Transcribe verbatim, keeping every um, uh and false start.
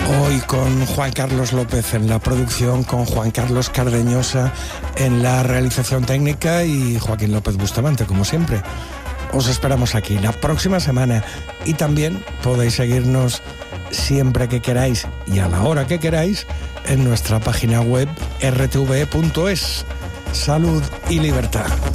Hoy con Juan Carlos López en la producción, con Juan Carlos Cardeñosa en la realización técnica y Joaquín López Bustamante, como siempre. Os esperamos aquí la próxima semana y también podéis seguirnos siempre que queráis y a la hora que queráis en nuestra página web erre te ve punto es. Salud y libertad.